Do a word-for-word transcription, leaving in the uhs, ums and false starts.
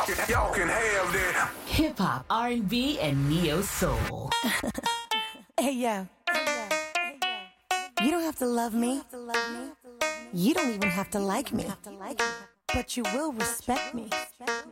Y'all can have that. Hip hop, R and B, and neo soul. Hey yo, you don't have to love me. You don't even have to like me, but you will respect me.